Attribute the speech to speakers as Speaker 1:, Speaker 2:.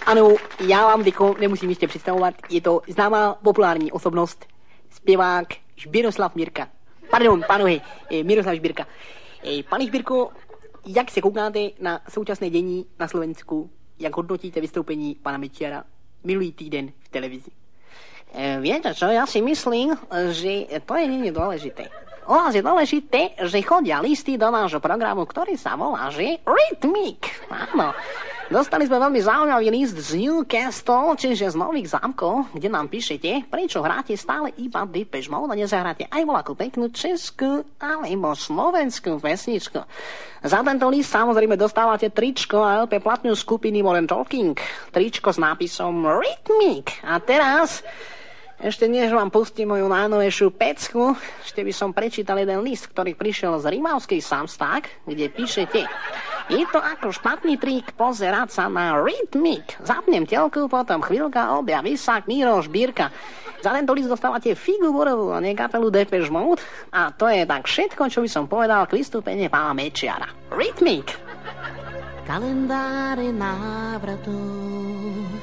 Speaker 1: Ano, já vám Viko nemusím ještě představovat, je to známá populární osobnost, zpěvák Miroslav Žbírka. Pardon, panohy, Miroslav Žbírka. Pane Žbírko, jak se koukáte na současné dění na Slovensku? Jak hodnotíte vystoupení pana Mečiara minulý týden v televizi?
Speaker 2: Viete čo, ja si myslím, že to je nie dôležité. U nás je dôležité, že chodia listy do nášho programu, ktorý sa volá, že Rytmik. Áno. Dostali sme veľmi zaujímavý list z Newcastle, čiže z Nových Zámkov, kde nám píšete, prečo hráte stále iba Depeche Mode a nezahráte aj voľakú peknú českú alebo slovenskú pesničku. Za tento list samozrejme dostávate tričko a LP platňu skupiny Modern Talking. Tričko s nápisom Rytmik. A teraz... Ešte než vám pustím moju najnovejšiu pecku, ešte by som prečítal jeden list, ktorý prišiel z Rimavskej Samsták, kde píšete: je to ako špatný trik pozerať sa na Rytmik. Zapnem telku, potom chvíľka objaví sa Miro Žbírka. Za tento list dostávate figu borovú a nie kapelu Depeche Mode. A to je tak všetko, čo by som povedal k vystúpeniu pána Mečiara. Rytmik!
Speaker 3: Kalendáre návratov